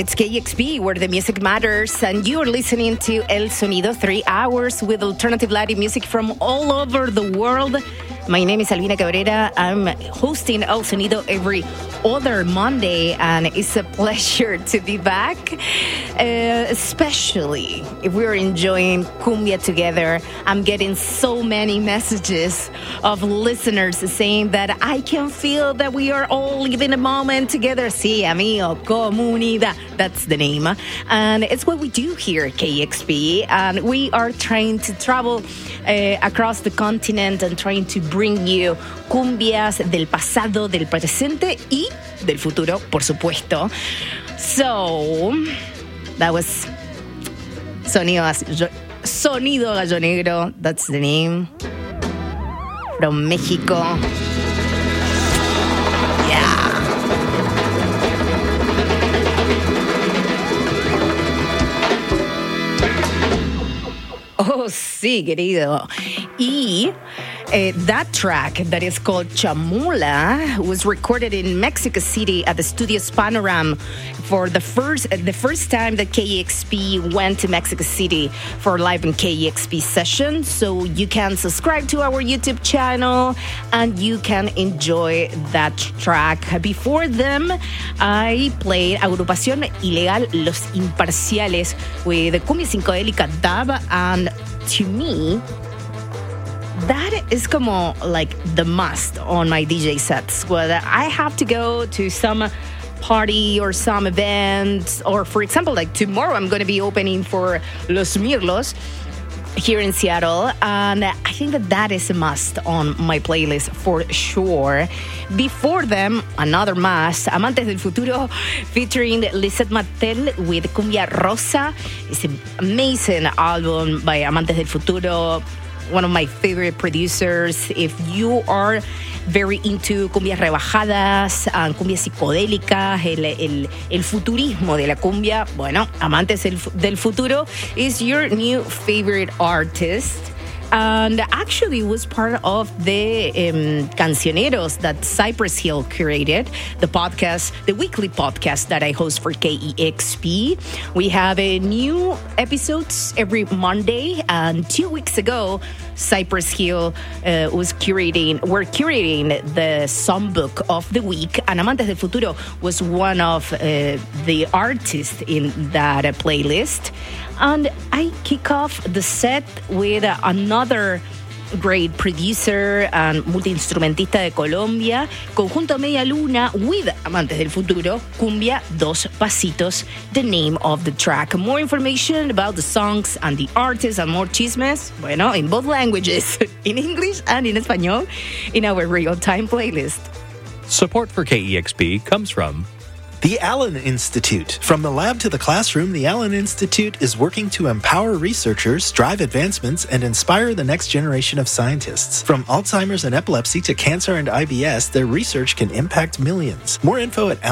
It's KEXP, where the music matters, and you are listening to El Sonido, 3 hours with alternative Latin music from all over the world. My name is Albina Cabrera. I'm hosting El Sonido every other Monday, and it's a pleasure to be back, especially if we're enjoying cumbia together. I'm getting so many messages of listeners saying that I can feel that we are all living a moment together. Sí, amigo, comunidad. That's the name. And it's what we do here at KEXP. And we are trying to travel across the continent and trying to bring you cumbias del pasado, del presente y del futuro, por supuesto. So, that was Sonido Gallo Negro. That's the name. From Mexico. Yeah. Oh, sí, querido. Y that track that is called Chamula was recorded in Mexico City at the Studios Panorama for the first time that KEXP went to Mexico City for live in KEXP session. So you can subscribe to our YouTube channel and you can enjoy that track. Before them, I played Agrupación Ilegal Los Imparciales with Cumbia Psicodélica Dub, and to me, that is como like the must on my DJ sets. Well, I have to go to some party or some event, or for example, like tomorrow I'm going to be opening for Los Mirlos here in Seattle, and I think that is a must on my playlist for sure. Before them, another must, Amantes del Futuro, featuring Lisette Martel with Cumbia Rosa. It's an amazing album by Amantes del Futuro, one of my favorite producers. If you are very into cumbias rebajadas and cumbias psicodélicas, el futurismo de la cumbia, bueno, Amantes del Futuro is your new favorite artist. And actually was part of the Cancioneros that Cypress Hill curated, the podcast, the weekly podcast that I host for KEXP. We have a new episodes every Monday, and 2 weeks ago, Cypress Hill was curating the songbook of the week, and Amantes del Futuro was one of the artists in that playlist. And I kick off the set with another great producer and multi-instrumentista de Colombia, Conjunto Media Luna, with Amantes del Futuro, Cumbia Dos Pasitos, the name of the track. More information about the songs and the artists and more chismes, bueno, in both languages, in English and in Espanol, in our real-time playlist. Support for KEXP comes from the Allen Institute. From the lab to the classroom, the Allen Institute is working to empower researchers, drive advancements, and inspire the next generation of scientists. From Alzheimer's and epilepsy to cancer and IBS, their research can impact millions. More info at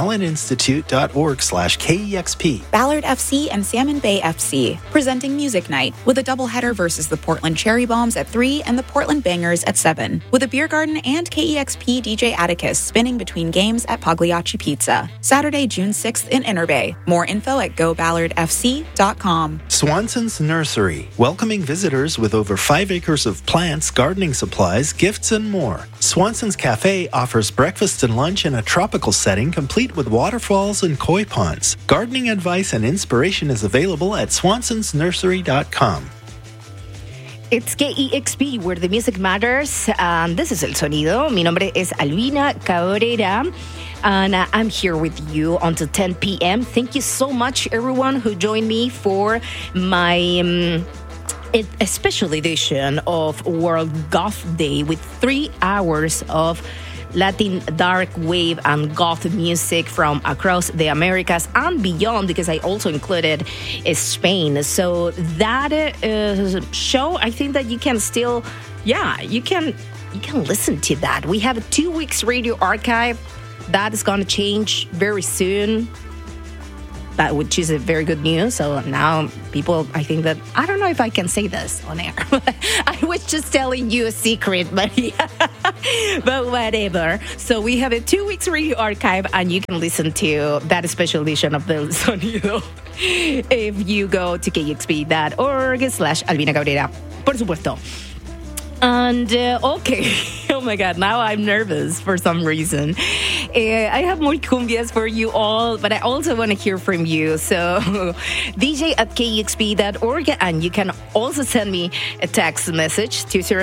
alleninstitute.org/KEXP. Ballard FC and Salmon Bay FC, presenting Music Night, with a doubleheader versus the Portland Cherry Bombs at 3 and the Portland Bangers at 7, with a beer garden and KEXP DJ Atticus spinning between games at Pagliacci Pizza. Saturday, June 6th in Inner Bay. More info at goballardfc.com. Swanson's Nursery, welcoming visitors with over 5 acres of plants, gardening supplies, gifts, and more. Swanson's Cafe offers breakfast and lunch in a tropical setting complete with waterfalls and koi ponds. Gardening advice and inspiration is available at swansonsnursery.com. It's KEXP, where the music matters, and this is El Sonido. Mi nombre es Albina Cabrera, and I'm here with you until 10 p.m. Thank you so much, everyone who joined me for my a special edition of World Goth Day with 3 hours of Latin dark wave and goth music from across the Americas and beyond, because I also included Spain. So that show, I think that you can still, you can listen to that. We have a 2 weeks radio archive that is going to change very soon. That, which is a very good news. So now people, I think that, I don't know if I can say this on air. I was just telling you a secret, but yeah. But whatever. So we have a 2 weeks radio archive, and you can listen to that special edition of El Sonido if you go to kexp.org/Albina Cabrera. Por supuesto. And, okay. Oh my God, now I'm nervous for some reason. I have more cumbias for you all, but I also want to hear from you. So, dj@kexp.org, and you can also send me a text message,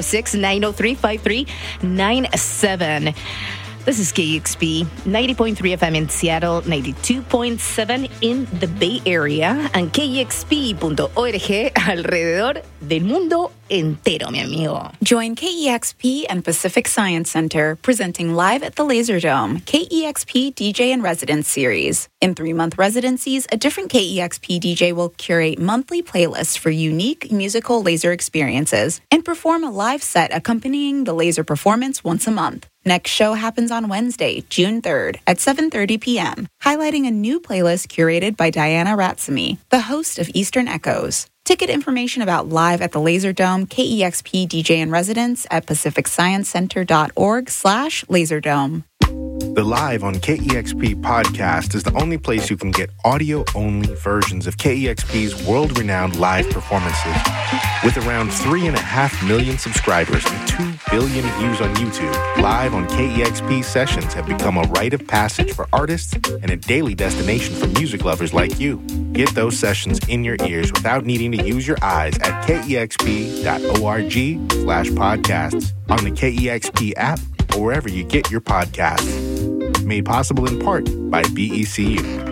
206-903-5397. This is KEXP, 90.3 FM in Seattle, 92.7 in the Bay Area, and KEXP.org alrededor del mundo entero, mi amigo. Join KEXP and Pacific Science Center presenting live at the Laserdome, KEXP DJ in Residence Series. In 3-month residencies, a different KEXP DJ will curate monthly playlists for unique musical laser experiences and perform a live set accompanying the laser performance once a month. Next show happens on Wednesday, June 3rd at 7:30 p.m., highlighting a new playlist curated by Diana Ratsamy, the host of Eastern Echoes. Ticket information about Live at the Laserdome, KEXP DJ in Residence at pacificscienccenter.org/Laserdome. The Live on KEXP podcast is the only place you can get audio-only versions of KEXP's world-renowned live performances. With around 3.5 million subscribers and 2 billion views on YouTube, Live on KEXP sessions have become a rite of passage for artists and a daily destination for music lovers like you. Get those sessions in your ears without needing to use your eyes at kexp.org/podcasts, on the KEXP app, or wherever you get your podcasts. Made possible in part by BECU.